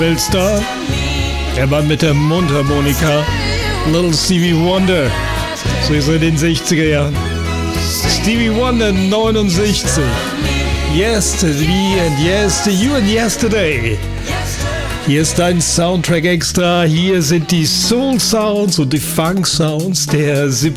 Weltstar, der Mann mit der Mundharmonika, Little Stevie Wonder, so ist er in den 60er Jahren. Stevie Wonder 69, Yes to me and yes to you and yesterday. Hier ist dein Soundtrack extra, hier sind die Soul Sounds und die Funk Sounds der 70er